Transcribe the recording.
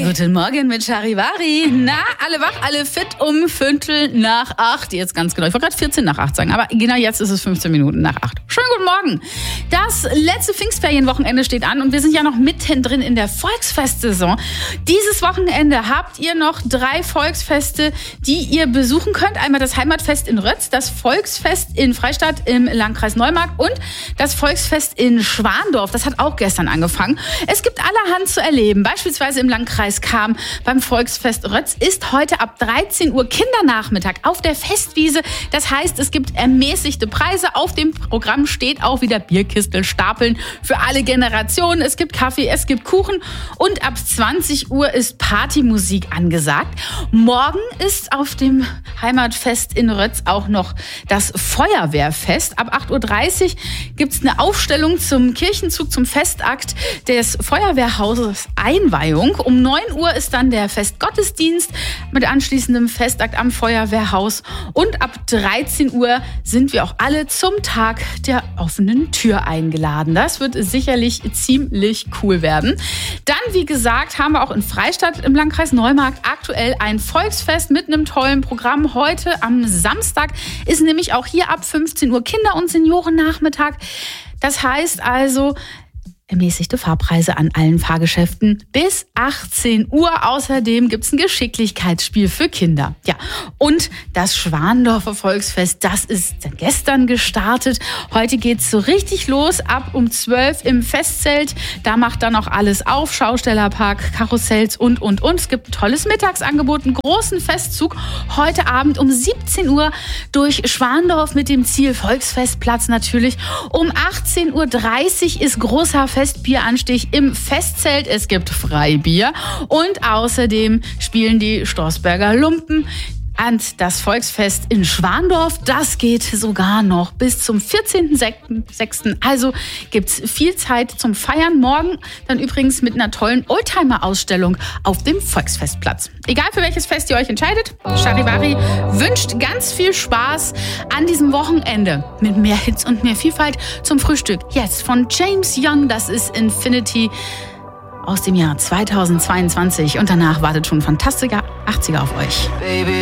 Guten Morgen mit Charivari. Na, alle wach, alle fit um 7:45. Jetzt ganz genau. Ich wollte gerade 7:45 sagen, aber genau jetzt ist es 15 Minuten nach 8. Schönen guten Morgen. Das letzte Pfingstferienwochenende steht an und wir sind ja noch mittendrin in der Volksfestsaison. Dieses Wochenende habt ihr noch 3 Volksfeste, die ihr besuchen könnt. Einmal das Heimatfest in Rötz, das Volksfest in Freistadt im Landkreis Neumarkt und das Volksfest in Schwandorf. Das hat auch gestern angefangen. Es gibt allerhand zu erleben. Beispielsweise im Landkreis Cham beim Volksfest Rötz ist heute ab 13 Uhr Kindernachmittag auf der Festwiese. Das heißt, es gibt ermäßigte Preise. Auf dem Programm steht auch wieder Bierkistel stapeln für alle Generationen. Es gibt Kaffee, es gibt Kuchen und ab 20 Uhr ist Partymusik angesagt. Morgen ist auf dem Heimatfest in Rötz auch noch das Feuerwehrfest. Ab 8:30 Uhr gibt es eine Aufstellung zum Kirchenzug, zum Festakt des Feuerwehrhauses Einweihung. Um 9 Uhr ist dann der Festgottesdienst mit anschließendem Festakt am Feuerwehrhaus. Und ab 13 Uhr sind wir auch alle zum Tag der offenen Tür eingeladen. Das wird sicherlich ziemlich cool werden. Dann, wie gesagt, haben wir auch in Freistadt im Landkreis Neumarkt aktuell ein Volksfest mit einem tollen Programm. Heute am Samstag ist nämlich auch hier ab 15 Uhr Kinder- und Seniorennachmittag. Das heißt also, ermäßigte Fahrpreise an allen Fahrgeschäften bis 18 Uhr. Außerdem gibt's ein Geschicklichkeitsspiel für Kinder. Ja, und das Schwandorfer Volksfest, das ist gestern gestartet. Heute geht's so richtig los, ab um 12 im Festzelt. Da macht dann auch alles auf, Schaustellerpark, Karussells und. Es gibt ein tolles Mittagsangebot, einen großen Festzug. Heute Abend um 17 Uhr durch Schwandorf mit dem Ziel Volksfestplatz natürlich. Um 18:30 Uhr ist großer Festbieranstich im Festzelt. Es gibt Freibier und außerdem spielen die Stoßberger Lumpen. Und das Volksfest in Schwandorf, das geht sogar noch bis zum 14.06. Also gibt's viel Zeit zum Feiern. Morgen dann übrigens mit einer tollen Oldtimer-Ausstellung auf dem Volksfestplatz. Egal für welches Fest ihr euch entscheidet, Charivari wünscht ganz viel Spaß an diesem Wochenende mit mehr Hits und mehr Vielfalt zum Frühstück. Jetzt von James Young, das ist Infinity aus dem Jahr 2022. Und danach wartet schon ein fantastischer 80er auf euch. Baby.